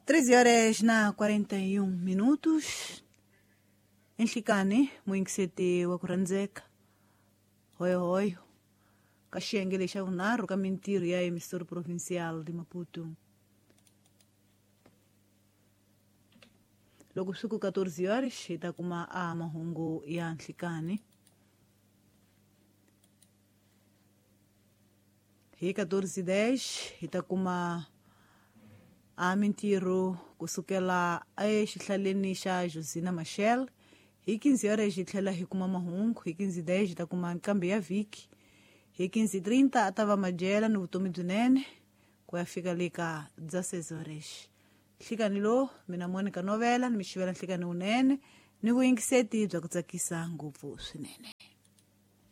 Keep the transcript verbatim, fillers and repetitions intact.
treze horas na quarenta e um minutos. Enhlikani muingisete wa kuranzeka. Hoyo hoyo. Kashengele xa unaro ka mintirho ya emissora provincial de Maputo. Loko siku quatorze horas hita kuma a mahungu ya Nhlikani. Hi quatorze e dez hita kuma a mintirho kusukela a xihlaleni xa Josina Machel. Hi quinze horas hitlhela hi kuma mahungu. Hi quinze e dez hita kuma nkambe ya viki. Hi quinze e trinta atava majela no vutomi byinene ku ya fika le ka dezesseis horas. Nhlikani lo mina Monica Novela ni mi xivela Nhlikani unene ni vuyingiseti bya ku tsakisa ngopfu swinene.